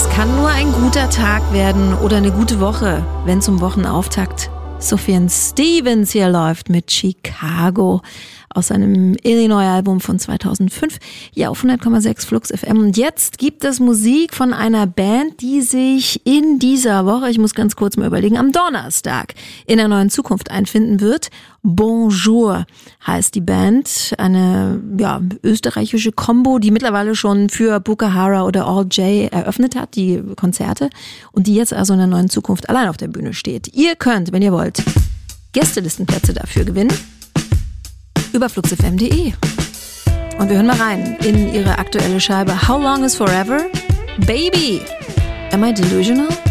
Es kann nur ein guter Tag werden oder eine gute Woche, wenn zum Wochenauftakt Sufjan Stevens hier läuft mit Chicago aus seinem Illinois-Album von 2005, hier auf 100,6 Flux FM. Und jetzt gibt es Musik von einer Band, die sich in dieser Woche, ich muss ganz kurz mal überlegen, am Donnerstag in der neuen Zukunft einfinden wird. Bonjour heißt die Band, eine österreichische Combo, die mittlerweile schon für Bukahara oder All J eröffnet hat, die Konzerte, und die jetzt also in der neuen Zukunft allein auf der Bühne steht. Ihr könnt, wenn ihr wollt, Gästelistenplätze dafür gewinnen über fluxfm.de. Und wir hören mal rein in ihre aktuelle Scheibe How Long Is Forever? Baby, am I delusional?